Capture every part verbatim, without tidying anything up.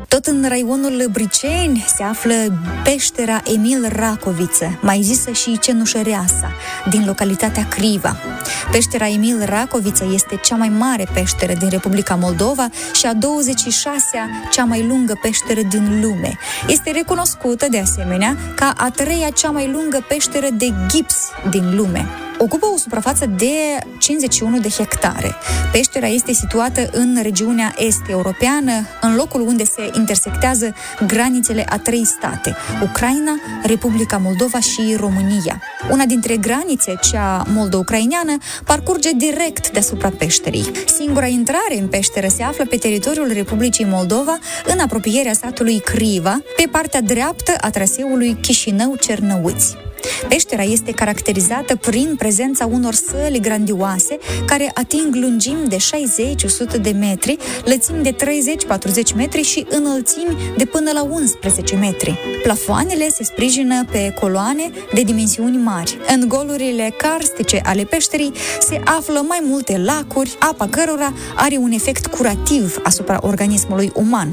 Tot în raionul Briceni se află peștera Emil Racoviță, mai zisă și Cenușăreasa, din localitatea Criva. Peștera Emil Racoviță este cea mai mare peșteră din Republica Moldova și a douăzeci și șasea cea mai lungă peșteră din lume. Este recunoscută, de asemenea, ca a treia cea mai lungă peșteră de gips din lume. Ocupă o suprafață de cincizeci și unu de hectare. Peștera este situată în regiunea est-europeană, în locul unde se intersectează granițele a trei state, Ucraina, Republica Moldova și România. Una dintre granițe, cea moldo-ucraineană, parcurge direct deasupra peșterii. Singura intrare în peșteră se află pe teritoriul Republicii Moldova, în apropierea satului Criva, pe partea dreaptă a traseului Chișinău-Cernăuți. Peștera este caracterizată prin prezența unor săli grandioase care ating lungimi de șaizeci la o sută de metri, lățimi de treizeci la patruzeci metri și înălțimi de până la unsprezece metri. Plafoanele se sprijină pe coloane de dimensiuni mari. În golurile karstice ale peșterii se află mai multe lacuri, apa cărora are un efect curativ asupra organismului uman.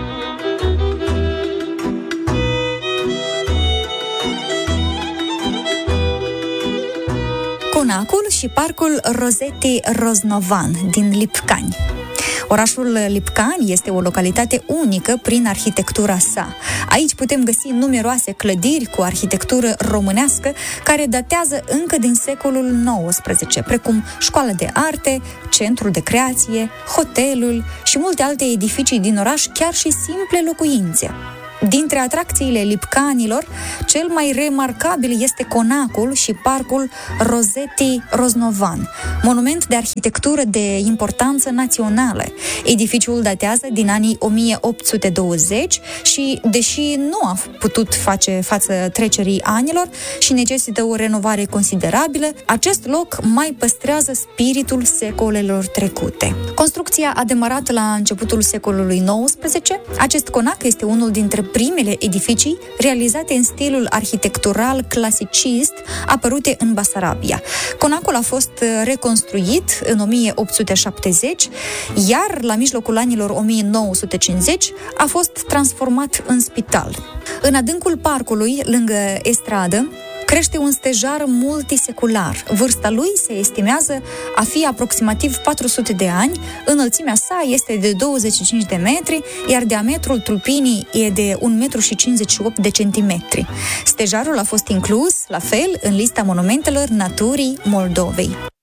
Conacul și parcul Rozeti Roznovan din Lipcani. Orașul Lipcani este o localitate unică prin arhitectura sa. Aici putem găsi numeroase clădiri cu arhitectură românească care datează încă din secolul nouăsprezece, precum școala de arte, centrul de creație, hotelul și multe alte edificii din oraș, chiar și simple locuințe. Dintre atracțiile lipcanilor, cel mai remarcabil este conacul și parcul Rozeti Roznovan, monument de arhitectură de importanță națională. Edificiul datează din anii o mie opt sute douăzeci și, deși nu a putut face față trecerii anilor și necesită o renovare considerabilă, acest loc mai păstrează spiritul secolelor trecute. Construcția a demarat la începutul secolului nouăsprezece. Acest conac este unul dintre primele edificii realizate în stilul arhitectural clasicist apărute în Basarabia. Conacul a fost reconstruit în o mie opt sute șaptezeci, iar la mijlocul anilor o mie nouă sute cincizeci a fost transformat în spital. În adâncul parcului, lângă estradă, crește un stejar multisecular. Vârsta lui se estimează a fi aproximativ patru sute de ani, înălțimea sa este de douăzeci și cinci de metri, iar diametrul tulpinii e de un metru și cincizeci și opt de centimetri. Stejarul a fost inclus, la fel, în lista monumentelor naturii Moldovei.